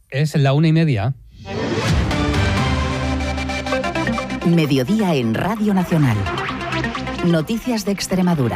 Es la 1:30. Mediodía en Radio Nacional. Noticias de Extremadura.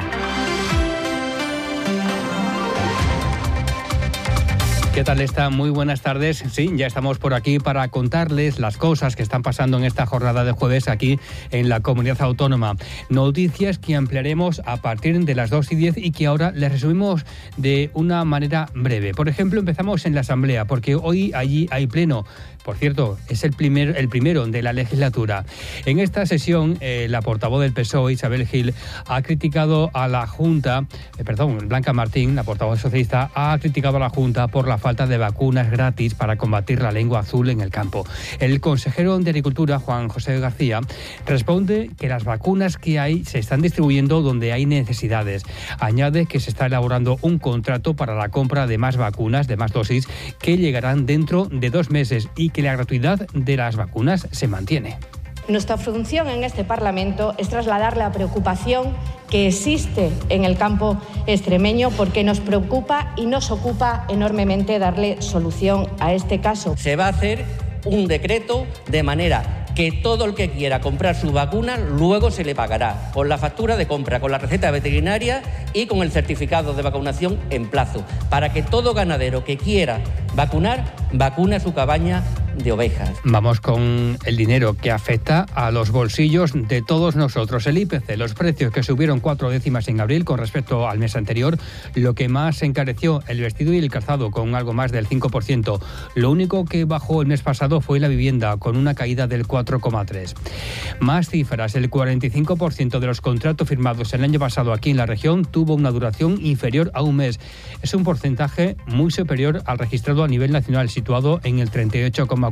¿Qué tal está? Muy buenas tardes. Sí, ya estamos por aquí para contarles las cosas que están pasando en esta jornada de jueves aquí en la Comunidad Autónoma. Noticias que ampliaremos a partir de las 2:10 y que ahora les resumimos de una manera breve. Por ejemplo, empezamos en la Asamblea, porque hoy allí hay pleno. Por cierto, es el primero de la legislatura. En esta sesión, la portavoz del PSOE, Isabel Gil, ha criticado a la Junta, Blanca Martín, la portavoz socialista, ha criticado a la Junta por la falta de vacunas gratis para combatir la lengua azul en el campo. El consejero de Agricultura, Juan José García, responde que las vacunas que hay se están distribuyendo donde hay necesidades. Añade que se está elaborando un contrato para la compra de más vacunas, de más dosis, que llegarán dentro de 2 meses y que la gratuidad de las vacunas se mantiene. Nuestra función en este Parlamento es trasladar la preocupación que existe en el campo extremeño, porque nos preocupa y nos ocupa enormemente darle solución a este caso. Se va a hacer un decreto de manera que todo el que quiera comprar su vacuna luego se le pagará con la factura de compra, con la receta veterinaria y con el certificado de vacunación en plazo, para que todo ganadero que quiera vacunar, vacune su cabaña de ovejas. Vamos con el dinero que afecta a los bolsillos de todos nosotros. El IPC, los precios que subieron 4 décimas en abril con respecto al mes anterior, lo que más encareció el vestido y el calzado con algo más del 5%. Lo único que bajó el mes pasado fue la vivienda con una caída del 4,3%. Más cifras, el 45% de los contratos firmados el año pasado aquí en la región tuvo una duración inferior a un mes. Es un porcentaje muy superior al registrado a nivel nacional, situado en el 38,4%.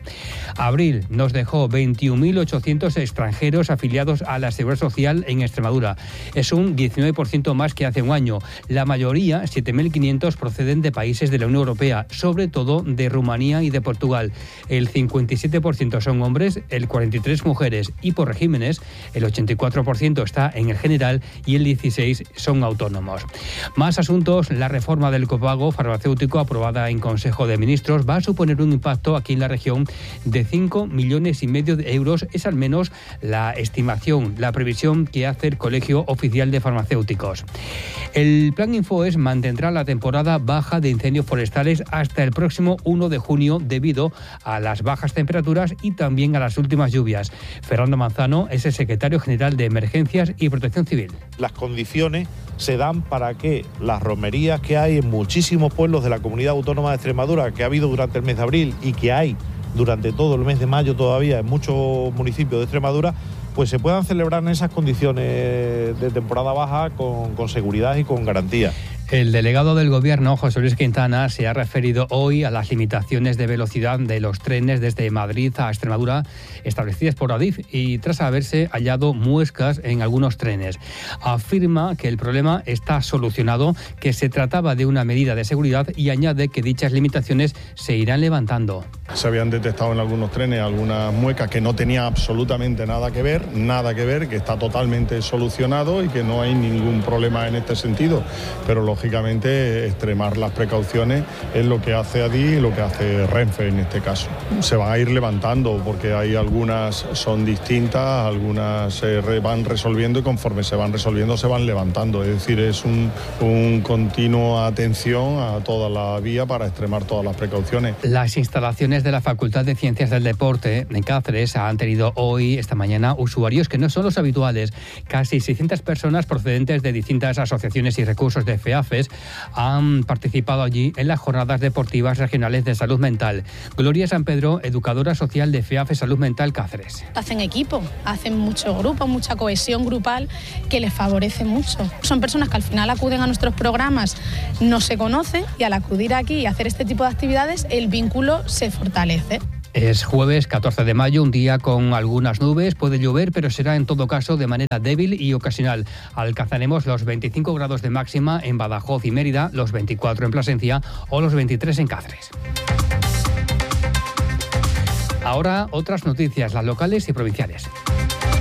Abril nos dejó 21.800 extranjeros afiliados a la Seguridad Social en Extremadura. Es un 19% más que hace un año. La mayoría, 7.500, proceden de países de la Unión Europea, sobre todo de Rumanía y de Portugal. El 57% son hombres, el 43% mujeres, y por regímenes el 84% está en el general y el 16% son autónomos. Más asuntos. La reforma del copago farmacéutico aprobada en Consejo de Ministros va a suponer un impacto aquí en la región de 5,5 millones de euros. Es al menos la estimación, la previsión que hace el Colegio Oficial de Farmacéuticos. El Plan Infoes mantendrá la temporada baja de incendios forestales hasta el próximo 1 de junio debido a las bajas temperaturas y también a las últimas lluvias. Fernando Manzano es el secretario general de Emergencias y Protección Civil. Las condiciones se dan para que las romerías que hay en muchísimos pueblos de la Comunidad Autónoma de Extremadura, que ha habido durante el mes de abril y que hay durante todo el mes de mayo todavía en muchos municipios de Extremadura, pues se puedan celebrar en esas condiciones de temporada baja con seguridad y con garantía. El delegado del Gobierno, José Luis Quintana, se ha referido hoy a las limitaciones de velocidad de los trenes desde Madrid a Extremadura establecidas por Adif y tras haberse hallado muescas en algunos trenes. Afirma que el problema está solucionado, que se trataba de una medida de seguridad y añade que dichas limitaciones se irán levantando. Se habían detectado en algunos trenes algunas muecas que no tenían absolutamente nada que ver, que está totalmente solucionado y que no hay ningún problema en este sentido, pero lógicamente extremar las precauciones es lo que hace Adif y lo que hace Renfe en este caso. Se van a ir levantando porque hay algunas son distintas, algunas se van resolviendo y conforme se van resolviendo se van levantando, es decir, es un continuo atención a toda la vía para extremar todas las precauciones. Las instalaciones de la Facultad de Ciencias del Deporte en Cáceres han tenido esta mañana, usuarios que no son los habituales. Casi 600 personas procedentes de distintas asociaciones y recursos de FEAFES han participado allí en las jornadas deportivas regionales de salud mental. Gloria San Pedro, educadora social de FEAFES Salud Mental Cáceres. Hacen equipo, hacen mucho grupo, mucha cohesión grupal que les favorece mucho. Son personas que al final acuden a nuestros programas, no se conocen y al acudir aquí y hacer este tipo de actividades el vínculo se fortalece. Es jueves 14 de mayo, un día con algunas nubes, puede llover, pero será en todo caso de manera débil y ocasional. Alcanzaremos los 25 grados de máxima en Badajoz y Mérida, los 24 en Plasencia o los 23 en Cáceres. Ahora otras noticias, las locales y provinciales.